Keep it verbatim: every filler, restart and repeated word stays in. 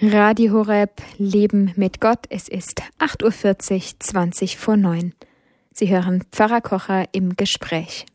Radio Horeb, Leben mit Gott. Es ist acht Uhr vierzig, zwanzig vor neun. Sie hören Pfarrer Kocher im Gespräch.